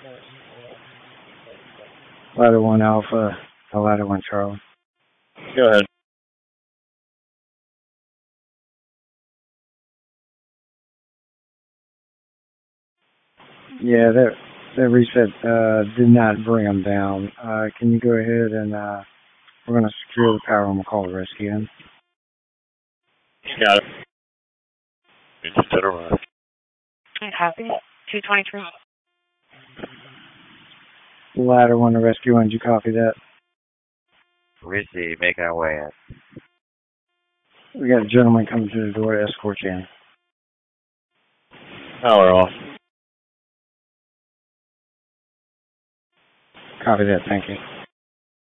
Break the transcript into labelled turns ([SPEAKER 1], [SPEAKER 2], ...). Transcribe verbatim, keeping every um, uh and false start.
[SPEAKER 1] Ladder one Alpha, uh, Ladder one Charlie.
[SPEAKER 2] Go ahead.
[SPEAKER 1] Yeah, that that reset uh, did not bring them down. Uh, can you go ahead and uh, we're going to secure the power and we'll call the rescue in.
[SPEAKER 2] Got it. Just set around.
[SPEAKER 3] Copy. two twenty-three.
[SPEAKER 1] Ladder one to rescue in. Did you copy that?
[SPEAKER 4] Receive. Making our way in.
[SPEAKER 1] We got a gentleman coming to the door to escort you in.
[SPEAKER 2] Power off.
[SPEAKER 1] Copy that. Thank you.